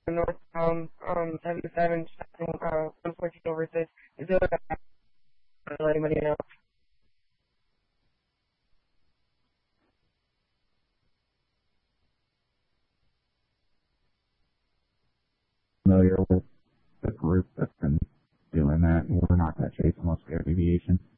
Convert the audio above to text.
northbound 77, 114 over 6. Is there like a let anybody know? Familiar with the group that's been doing that. We're not that chase unless we have deviation.